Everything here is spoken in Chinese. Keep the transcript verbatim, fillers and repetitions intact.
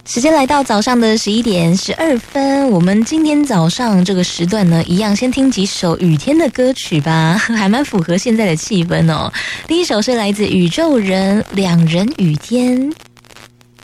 时间来到早上的十一点十二分，我们今天早上这个时段呢，一样先听几首雨天的歌曲吧，还蛮符合现在的气氛哦。第一首是来自宇宙人《两人雨天》。